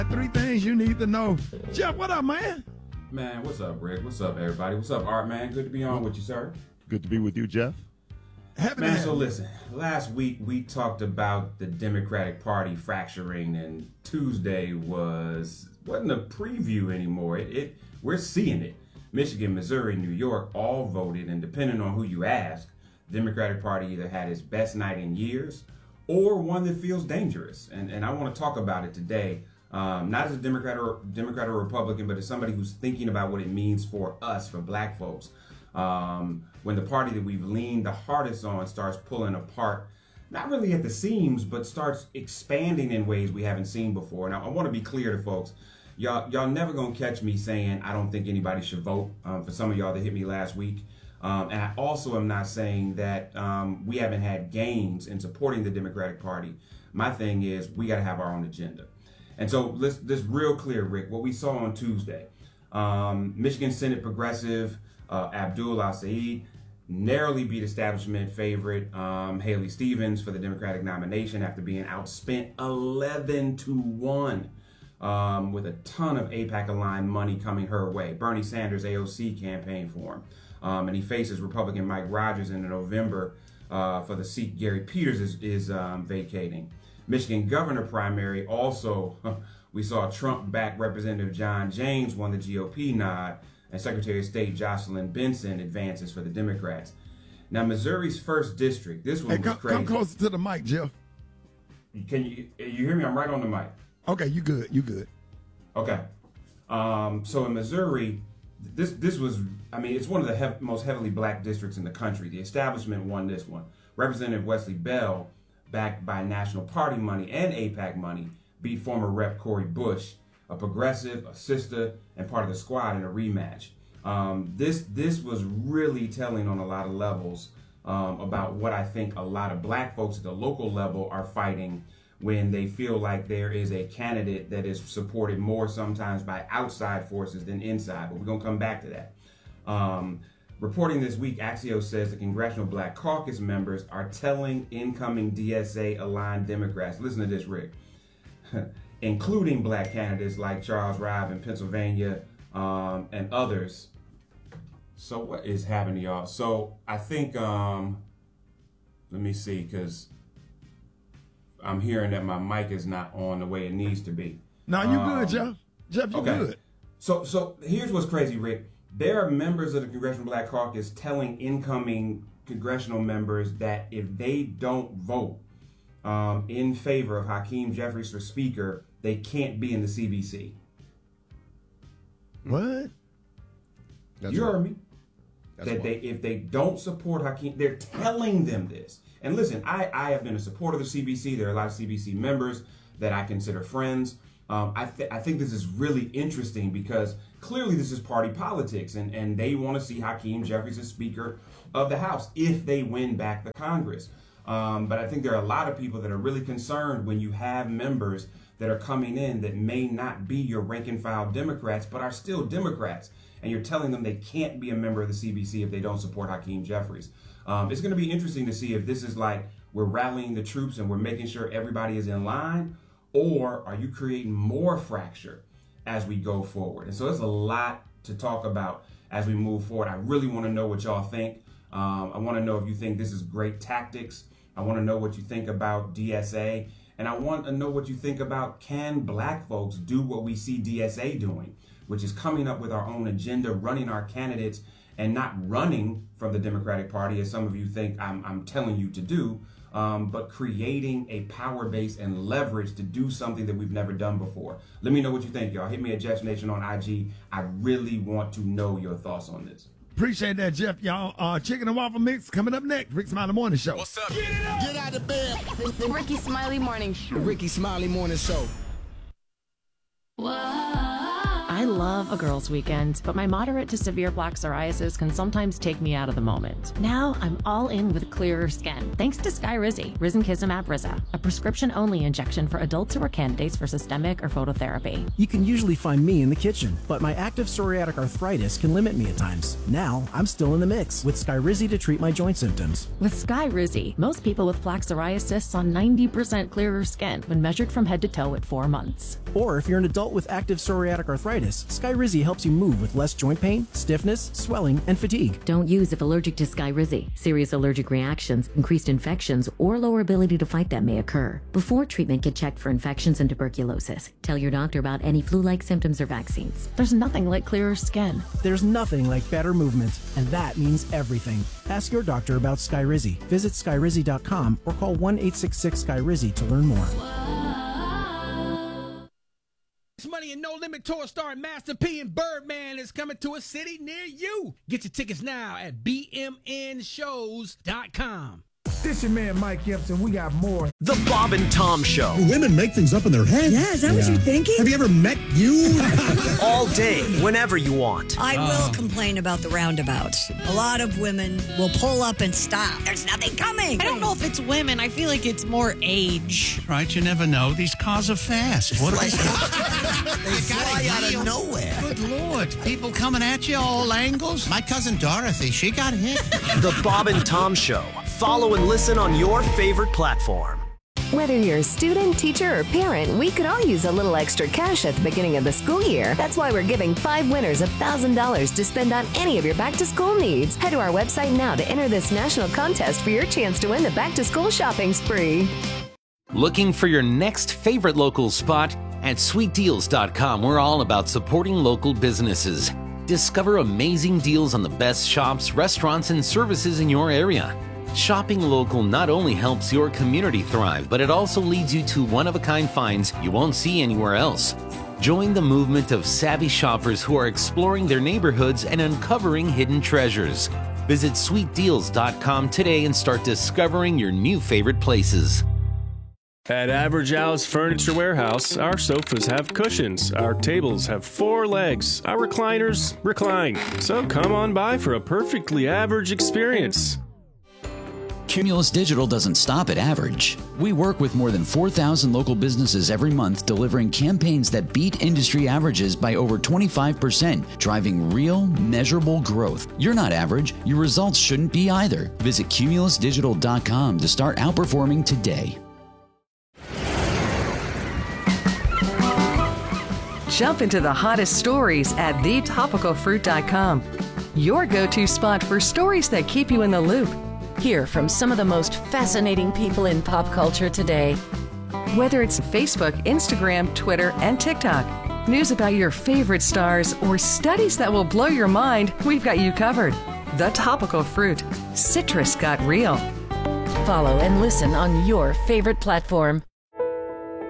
Three things you need to know. Jeff, what up, man? Man, what's up, Rick? What's up, everybody? What's up, Art, man? Good to be on with you, sir. Good to be with you, Jeff. Man, so listen, last week we talked about the Democratic Party fracturing, and Tuesday wasn't a preview anymore. We're seeing it. Michigan, Missouri, New York all voted, and depending on who you ask, the Democratic Party either had its best night in years or one that feels dangerous. And I want to talk about it today, not as a Democrat or Republican, but as somebody who's thinking about what it means for us, for black folks. When the party that we've leaned the hardest on starts pulling apart, not really at the seams, but starts expanding in ways we haven't seen before. Now, I want to be clear to folks. Y'all never gonna catch me saying I don't think anybody should vote. For some of y'all that hit me last week. And I also am not saying that we haven't had gains in supporting the Democratic Party. My thing is we got to have our own agenda. And so let's real clear, Rick, what we saw on Tuesday. Michigan Senate progressive Abdul Al-Said narrowly beat establishment favorite Haley Stevens for the Democratic nomination after being outspent 11-1 with a ton of AIPAC-aligned money coming her way. Bernie Sanders' AOC campaign for him. And he faces Republican Mike Rogers in November for the seat Gary Peters is vacating. Michigan governor primary also, we saw Trump-backed Representative John James won the GOP nod, and Secretary of State Jocelyn Benson advances for the Democrats. Now, Missouri's first district, this one was crazy. Come closer to the mic, Jeff. Can you hear me? I'm right on the mic. Okay, you good. Okay. So in Missouri, this was, it's one of the most heavily black districts in the country. The establishment won this one. Representative Wesley Bell, backed by National Party money and AIPAC money, beat former Rep. Cori Bush, a progressive, a sister, and part of the squad in a rematch. This was really telling on a lot of levels about what I think a lot of black folks at the local level are fighting when they feel like there is a candidate that is supported more sometimes by outside forces than inside. But we're going to come back to that. Reporting this week, Axios says the Congressional Black Caucus members are telling incoming DSA-aligned Democrats, listen to this, Rick, including black candidates like Charles Rive in Pennsylvania and others. So what is happening, y'all? So I think, let me see, because I'm hearing that my mic is not on the way it needs to be. No, you good, Jeff. Jeff, you good. So here's what's crazy, Rick. There are members of the Congressional Black Caucus telling incoming congressional members that if they don't vote in favor of Hakeem Jeffries for Speaker, they can't be in the CBC. What? You heard me. If they don't support Hakeem, they're telling them this. And listen, I have been a supporter of the CBC. There are a lot of CBC members that I consider friends. I think this is really interesting because clearly this is party politics, and they want to see Hakeem Jeffries as Speaker of the House if they win back the Congress. But I think there are a lot of people that are really concerned when you have members that are coming in that may not be your rank and file Democrats, but are still Democrats. And you're telling them they can't be a member of the CBC if they don't support Hakeem Jeffries. It's going to be interesting to see if this is like we're rallying the troops and we're making sure everybody is in line, or are you creating more fracture as we go forward? And so there's a lot to talk about as we move forward. I really want to know what y'all think. I want to know if you think this is great tactics. I want to know what you think about DSA. And I want to know what you think about, can black folks do what we see DSA doing, which is coming up with our own agenda, running our candidates, and not running from the Democratic Party, as some of you think I'm telling you to do, but creating a power base and leverage to do something that we've never done before. Let me know what you think, y'all. Hit me at Jeff Nation on IG. I really want to know your thoughts on this. Appreciate that, Jeff, y'all. Chicken and waffle mix coming up next. Rick Smiley Morning Show. What's up? Get out of bed. The Ricky Smiley Morning Show. The Ricky Smiley Morning Show. I love love a girls' weekend, but my moderate to severe plaque psoriasis can sometimes take me out of the moment. Now I'm all in with clearer skin, thanks to Skyrizi, risankizumab Riza, a prescription-only injection for adults who are candidates for systemic or phototherapy. You can usually find me in the kitchen, but my active psoriatic arthritis can limit me at times. Now I'm still in the mix with Skyrizi to treat my joint symptoms. With Skyrizi, most people with plaque psoriasis saw 90% clearer skin when measured from head to toe at 4 months. Or if you're an adult with active psoriatic arthritis, Skyrizi helps you move with less joint pain, stiffness, swelling, and fatigue. Don't use if allergic to Skyrizi. Serious allergic reactions, increased infections, or lower ability to fight them may occur. Before treatment, get checked for infections and tuberculosis. Tell your doctor about any flu-like symptoms or vaccines. There's nothing like clearer skin. There's nothing like better movement, and that means everything. Ask your doctor about Skyrizi. Visit Skyrizi.com or call 1-866-SKYRIZI to learn more. Money and No Limit tour starring Master P and Birdman is coming to a city near you. Get your tickets now at bmnshows.com. This your man Mike Gibson. We got more. The Bob and Tom Show. Women make things up in their head. Yeah, is that what you're thinking? Have you ever met you? All day, whenever you want. I will complain about the roundabouts. A lot of women will pull up and stop. There's nothing coming. I don't know if it's women. I feel like it's more age. Right, you never know. These cars are fast. What are they fly out of nowhere. Good Lord. People coming at you all angles. My cousin Dorothy, she got hit. The Bob and Tom Show. Follow and listen on your favorite platform. Whether you're a student, teacher, or parent, we could all use a little extra cash at the beginning of the school year. That's why we're giving 5 winners $1,000 to spend on any of your back-to-school needs. Head to our website now to enter this national contest for your chance to win the back-to-school shopping spree. Looking for your next favorite local spot? At sweetdeals.com, we're all about supporting local businesses. Discover amazing deals on the best shops, restaurants, and services in your area. Shopping local not only helps your community thrive, but it also leads you to one-of-a-kind finds you won't see anywhere else. Join the movement of savvy shoppers who are exploring their neighborhoods and uncovering hidden treasures. Visit sweetdeals.com today and start discovering your new favorite places. At Average Al's Furniture Warehouse, our sofas have cushions, our tables have 4 legs, our recliners recline. So come on by for a perfectly average experience. Cumulus Digital doesn't stop at average. We work with more than 4,000 local businesses every month, delivering campaigns that beat industry averages by over 25%, driving real, measurable growth. You're not average. Your results shouldn't be either. Visit cumulusdigital.com to start outperforming today. Jump into the hottest stories at thetopicalfruit.com. Your go-to spot for stories that keep you in the loop. Hear from some of the most fascinating people in pop culture today. Whether it's Facebook, Instagram, Twitter, and TikTok, news about your favorite stars, or studies that will blow your mind, we've got you covered. The Topical Fruit. Citrus got real. Follow and listen on your favorite platform.